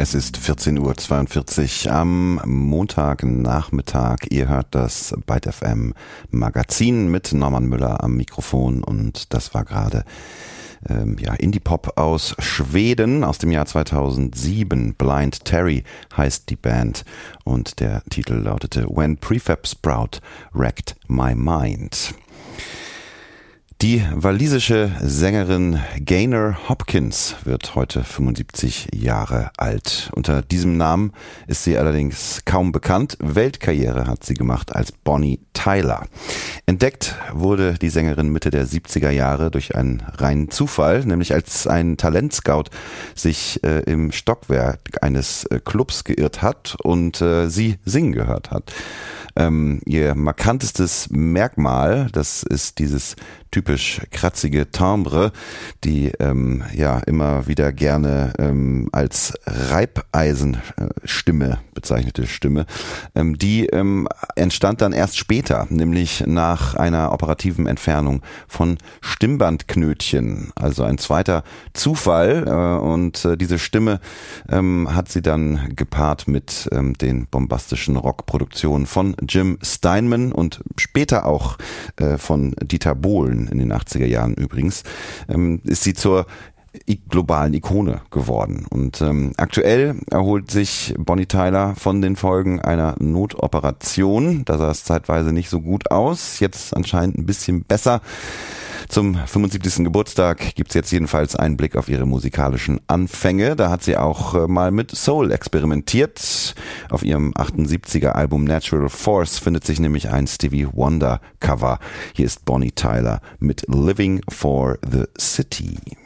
Es ist 14:42 Uhr am Montagnachmittag. Ihr hört das Byte FM Magazin mit Norman Müller am Mikrofon und das war gerade Indie-Pop aus Schweden aus dem Jahr 2007. Blind Terry heißt die Band und der Titel lautete When Prefab Sprout Wrecked My Mind. Die walisische Sängerin Gaynor Hopkins wird heute 75 Jahre alt. Unter diesem Namen ist sie allerdings kaum bekannt. Weltkarriere hat sie gemacht als Bonnie Tyler. Entdeckt wurde die Sängerin Mitte der 70er Jahre durch einen reinen Zufall, nämlich als ein Talentscout sich im Stockwerk eines Clubs geirrt hat und sie singen gehört hat. Ihr markantestes Merkmal, das ist dieses typisch kratzige Timbre, die immer wieder gerne als Reibeisenstimme bezeichnete Stimme, die entstand dann erst später, nämlich nach einer operativen Entfernung von Stimmbandknötchen, also ein zweiter Zufall und diese Stimme hat sie dann gepaart mit den bombastischen Rockproduktionen von Jim Steinman und später auch von Dieter Bohlen in den 80er Jahren übrigens, ist sie zur globalen Ikone geworden. Und aktuell erholt sich Bonnie Tyler von den Folgen einer Notoperation. Da sah es zeitweise nicht so gut aus, jetzt anscheinend ein bisschen besser. Zum 75. Geburtstag gibt's jetzt jedenfalls einen Blick auf ihre musikalischen Anfänge. Da hat sie auch mal mit Soul experimentiert. Auf ihrem 78er Album Natural Force findet sich nämlich ein Stevie Wonder Cover. Hier ist Bonnie Tyler mit Living for the City.